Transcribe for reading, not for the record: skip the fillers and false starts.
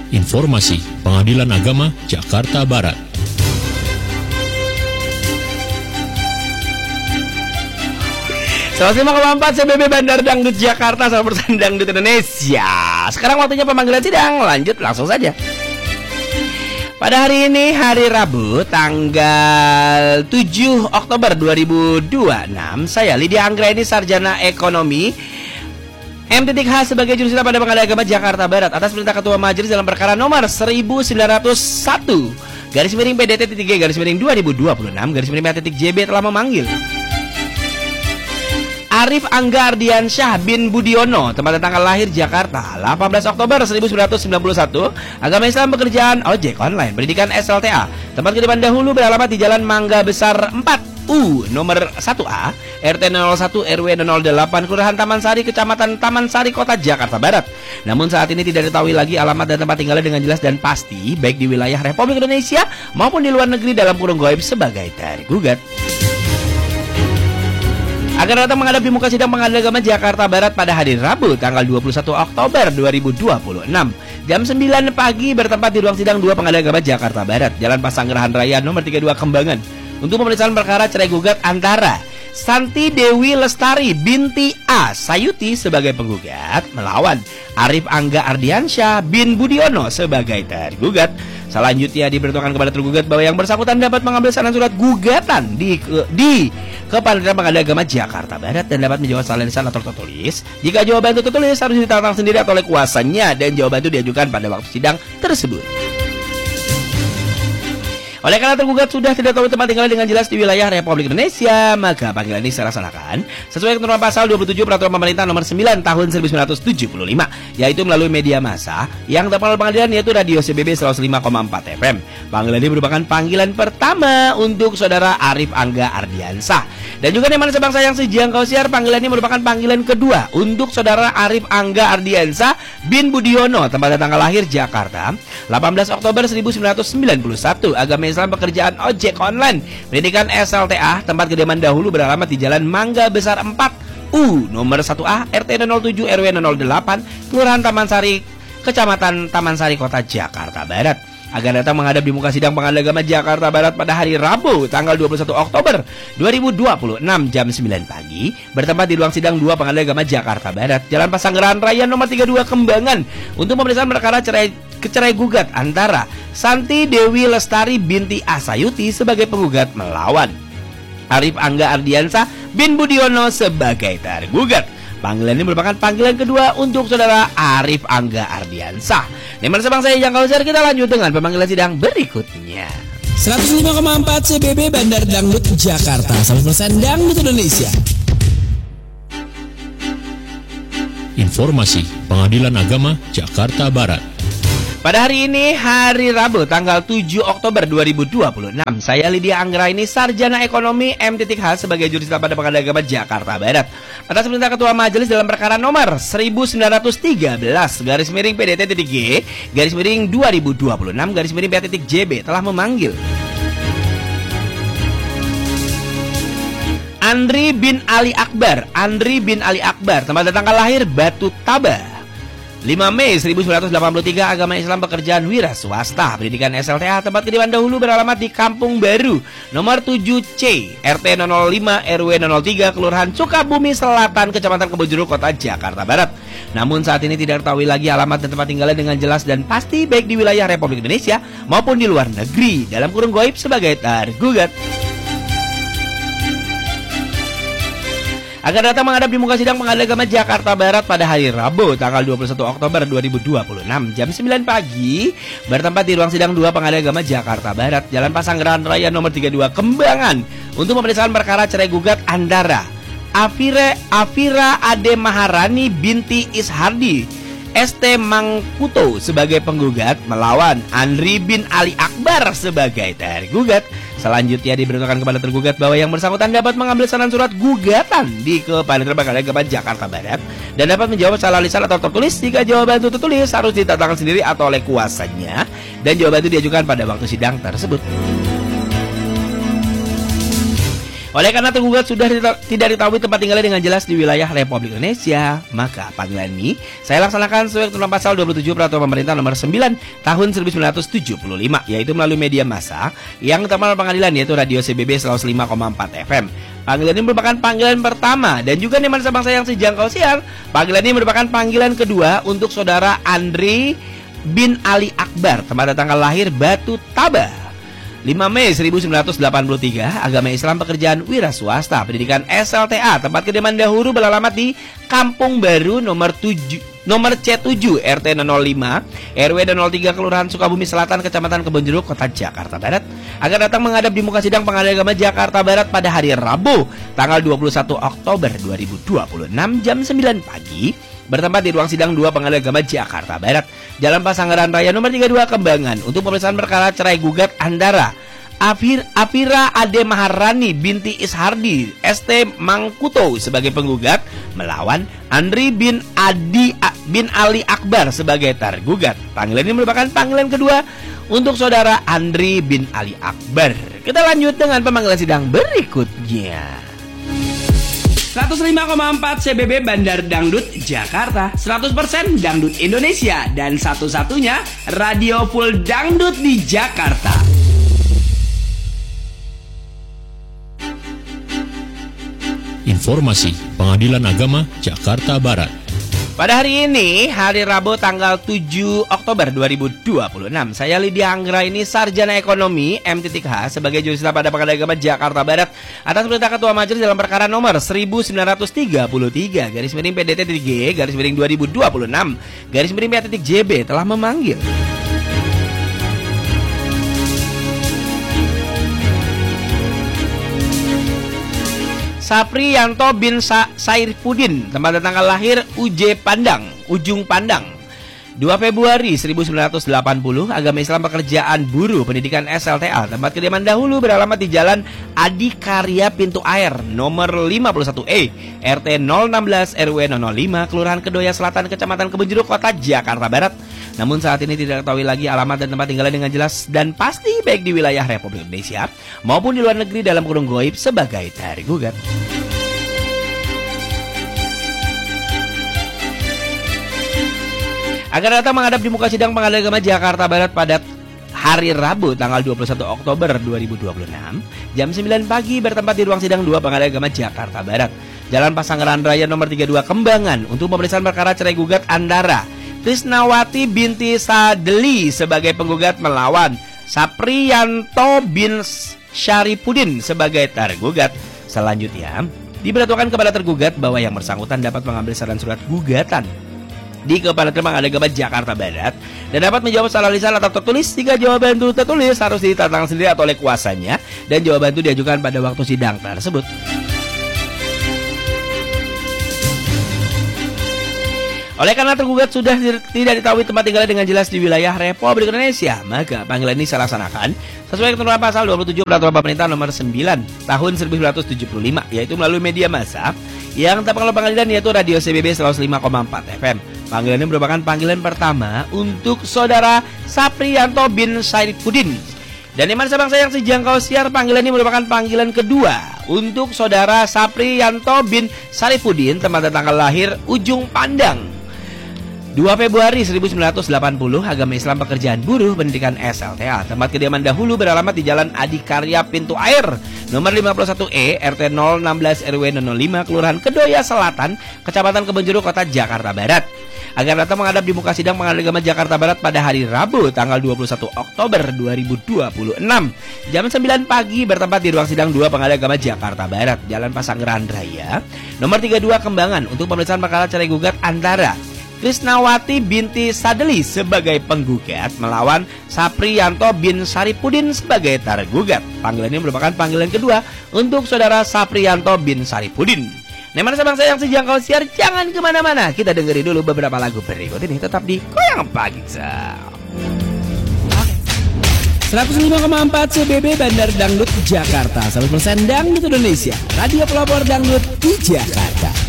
Informasi Pengadilan Agama Jakarta Barat. Selamat 5,4 CBB Bandar Dangdut Jakarta, 100% Dangdut Indonesia. Sekarang waktunya pemanggilan sidang, lanjut langsung saja. Pada hari ini, hari Rabu, tanggal 7 Oktober 2026, saya Lydia Anggraini, Sarjana Ekonomi M.H sebagai jurusita pada Pengadilan Agama Jakarta Barat atas perintah Ketua Majelis dalam perkara nomor 1901/PDT-3/2026/JB telah memanggil Arif Angga Ardiansyah bin Budiono, tempat dan tanggal lahir Jakarta 18 Oktober 1991, agama Islam, pekerjaan ojek online, pendidikan SLTA, tempat kediaman dahulu beralamat di Jalan Mangga Besar 4U nomor 1A RT 01 RW 008 Kelurahan Taman Sari, Kecamatan Taman Sari, Kota Jakarta Barat. Namun saat ini tidak diketahui lagi alamat dan tempat tinggalnya dengan jelas dan pasti, baik di wilayah Republik Indonesia maupun di luar negeri, dalam kurung gaib sebagai tergugat. Akan datang menghadap di muka sidang Pengadilan Agama Jakarta Barat pada hari Rabu tanggal 21 Oktober 2026 jam 9 pagi bertempat di ruang sidang 2 Pengadilan Agama Jakarta Barat, Jalan Pasanggerahan Raya nomor 32 Kembangan, untuk pemeriksaan perkara cerai gugat antara Santi Dewi Lestari binti A Sayuti sebagai penggugat melawan Arif Angga Ardiansyah bin Budiono sebagai tergugat. Selanjutnya diberitahukan kepada tergugat bahwa yang bersangkutan dapat mengambil saran surat gugatan di Kepanitraan Pengadilan Agama Jakarta Barat dan dapat menjawab secara lisan atau tertulis. Jika jawaban itu tertulis harus ditantang sendiri atau oleh kuasanya dan jawaban itu diajukan pada waktu sidang tersebut. Oleh karena tergugat sudah tidak tahu tempat tinggal dengan jelas di wilayah Republik Indonesia, maka panggilan ini saya laksanakan sesuai ketentuan pasal 27 Peraturan Pemerintah nomor 9 tahun 1975, yaitu melalui media massa yang terpal pengadilan, yaitu Radio CBB 105,4 FM. Panggilan ini merupakan panggilan pertama untuk saudara Arif Angga Ardiansyah. Dan juga teman sebangsa yang sejangkau siar, panggilan ini merupakan panggilan kedua untuk saudara Arif Angga Ardiansyah bin Budiono, tempat dan tanggal lahir Jakarta 18 Oktober 1991, agama Islam, pekerjaan ojek online, pendidikan SLTA, tempat kediaman dahulu beralamat di Jalan Mangga Besar 4U nomor 1A RT 07 RW 008 Kelurahan Taman Sari, Kecamatan Taman Sari, Kota Jakarta Barat. Agar datang menghadap di muka sidang Pengadilan Agama Jakarta Barat pada hari Rabu tanggal 21 Oktober 2026 jam 9 pagi bertempat di ruang sidang 2 Pengadilan Agama Jakarta Barat, Jalan Pasanggerahan Raya nomor 32 Kembangan, untuk pemeriksaan perkara cerai gugat antara Santi Dewi Lestari binti A Sayuti sebagai penggugat melawan Arif Angga Ardiansyah bin Budiono sebagai tergugat. Panggilan ini merupakan panggilan kedua untuk saudara Arif Angga Ardiansyah. Teman sebangsa yang jangkau siar, kita lanjut dengan pemanggilan sidang berikutnya. 105,4 CBB Bandar Dangdut Jakarta, 100% Dangdut Indonesia. Informasi Pengadilan Agama Jakarta Barat. Pada hari ini, hari Rabu, tanggal 7 Oktober 2026, saya Lydia Anggraini, Sarjana Ekonomi M.H sebagai jurusita pada Pengadilan Agama Jakarta Barat atas perintah Ketua Majelis dalam perkara nomor 1913/PDT-2026/JB telah memanggil Andri bin Ali Akbar, tempat dan tanggal lahir Batu Tabah 5 Mei 1983, agama Islam, pekerjaan wira swasta, pendidikan SLTA, tempat kediaman dahulu beralamat di Kampung Baru nomor 7C RT 05 RW 03 Kelurahan Sukabumi Selatan, Kecamatan Kebonjeruk, Kota Jakarta Barat. Namun saat ini tidak diketahui lagi alamat dan tempat tinggalnya dengan jelas dan pasti, baik di wilayah Republik Indonesia maupun di luar negeri, dalam kurung gaib sebagai tergugat. Akan datang menghadap di muka sidang Pengadilan Agama Jakarta Barat pada hari Rabu tanggal 21 Oktober 2026 jam 9 pagi bertempat di ruang sidang 2 Pengadilan Agama Jakarta Barat, Jalan Pasanggerahan Raya nomor 32 Kembangan, untuk pemeriksaan perkara cerai gugat antara Afira Ade Maharani binti Ishardi ST Mangkuto sebagai penggugat melawan Andri bin Ali Akbar sebagai tergugat. Selanjutnya diberitahukan kepada tergugat bahwa yang bersangkutan dapat mengambil saran surat gugatan di Kepanitraan Pengadilan Agama Jakarta Barat dan dapat menjawab secara lisan atau tertulis. Jika jawaban itu tertulis harus ditantang sendiri atau oleh kuasanya dan jawaban itu diajukan pada waktu sidang tersebut. Oleh karena tergugat sudah tidak diketahui tempat tinggalnya dengan jelas di wilayah Republik Indonesia, maka panggilan ini saya laksanakan sesuai ketentuan pasal 27 Peraturan Pemerintah Nomor 9 Tahun 1975, yaitu melalui media massa yang terkenal pengadilan, yaitu Radio CBB 105,4 FM. Panggilan ini merupakan panggilan pertama dan juga nih mansa bangsa yang sejangkau siar. Panggilan ini merupakan panggilan kedua untuk saudara Andri bin Ali Akbar, tempat tanggal lahir Batu Tabah, 5 Mei 1983, agama Islam, pekerjaan wira swasta, pendidikan SLTA, tempat kediaman dahulu beralamat di Kampung Baru nomor C7 RT 005 RW 03 Kelurahan Sukabumi Selatan, Kecamatan Kebonjeruk, Kota Jakarta Barat, agar datang menghadap di muka sidang Pengadilan Agama Jakarta Barat pada hari Rabu tanggal 21 Oktober 2026 jam 9 pagi, bertempat di ruang sidang 2 Pengadilan Agama Jakarta Barat, Jalan Pasanggaran Raya nomor 32 Kembangan, untuk pemeriksaan perkara cerai gugat antara Afira Ade Maharani binti Ishardi ST Mangkuto sebagai penggugat melawan Andri bin Ali Akbar sebagai tergugat. Panggilan ini merupakan panggilan kedua untuk saudara Andri bin Ali Akbar. Kita lanjut dengan pemanggilan sidang berikutnya. 105,4 CBB Bandar Dangdut Jakarta, 100% Dangdut Indonesia, dan satu-satunya radio full dangdut di Jakarta. Informasi Pengadilan Agama Jakarta Barat. Pada hari ini, hari Rabu tanggal 7 Oktober 2026, saya Lydia Anggraini, Sarjana Ekonomi M.H sebagai jurusita pada Pengadilan Agama Jakarta Barat atas perintah Ketua Majelis dalam perkara nomor 1933/PDT-G/2026/JB telah memanggil Sapriyanto bin Sairpudin, tempat tanggal lahir Ujung Pandang, 2 Februari 1980, agama Islam, pekerjaan buruh, pendidikan SLTA, tempat kediaman dahulu beralamat di Jalan Adikarya Pintu Air nomor 51E RT 016 RW 005 Kelurahan Kedoya Selatan, Kecamatan Kebonjeruk, Kota Jakarta Barat. Namun saat ini tidak diketahui lagi alamat dan tempat tinggalnya dengan jelas dan pasti, baik di wilayah Republik Indonesia maupun di luar negeri, dalam kurung goib sebagai tergugat. Agar datang menghadap di muka sidang Pengadilan Agama Jakarta Barat pada hari Rabu tanggal 21 Oktober 2026 jam 9 pagi, bertempat di ruang sidang 2 Pengadilan Agama Jakarta Barat, Jalan Pasanggaran Raya nomor 32 Kembangan, untuk pemeriksaan perkara cerai gugat antara Krisnawati binti Sadeli sebagai penggugat melawan Sapriyanto bin Syaripudin sebagai tergugat. Selanjutnya, diberitahukan kepada tergugat bahwa yang bersangkutan dapat mengambil saran surat gugatan di Kepala Pengadilan Agama Jakarta Barat dan dapat menjawab secara lisan atau tertulis. Jika jawaban itu tertulis, harus ditantang sendiri atau oleh kuasanya, dan jawaban itu diajukan pada waktu sidang tersebut. Oleh karena tergugat sudah tidak diketahui tempat tinggalnya dengan jelas di wilayah Republik Indonesia, maka panggilan ini saya laksanakan sesuai ketentuan pasal 27 Peraturan Pemerintah Nomor 9 Tahun 1975, yaitu melalui media massa yang terpengaruh pengadilan, yaitu Radio CBB 105,4 FM. Panggilan ini merupakan panggilan pertama untuk saudara Sapriyanto bin Sairpudin. Dan iman sebangsa yang sejangkau siar, panggilan ini merupakan panggilan kedua untuk saudara Sapriyanto bin Sairpudin, tempat tanggal lahir Ujung Pandang, 2 Februari 1980, agama Islam, pekerjaan buruh, pendidikan SLTA, tempat kediaman dahulu beralamat di Jalan Adikarya Pintu Air nomor 51E RT 016 RW 005 Kelurahan Kedoya Selatan, Kecamatan Kebonjeruk, Kota Jakarta Barat, agar datang menghadap di muka sidang Pengadilan Agama Jakarta Barat pada hari Rabu tanggal 21 Oktober 2026 jam 9 pagi, bertempat di ruang sidang 2 Pengadilan Agama Jakarta Barat, Jalan Pasanggaran Raya nomor 32 Kembangan, untuk pemeriksaan perkara cerai gugat antara Krisnawati binti Sadeli sebagai penggugat melawan Sapriyanto bin Saripudin sebagai tergugat. Panggilan ini merupakan panggilan kedua untuk saudara Sapriyanto bin Saripudin. Neman sebangsa yang sejangkau siar, jangan kemana-mana. Kita dengerin dulu beberapa lagu berikut ini, tetap di Goyang Pagi. 105,4 CBB Bandar Dangdut Jakarta, 100% Dangdut Indonesia, radio pelopor dangdut di Jakarta.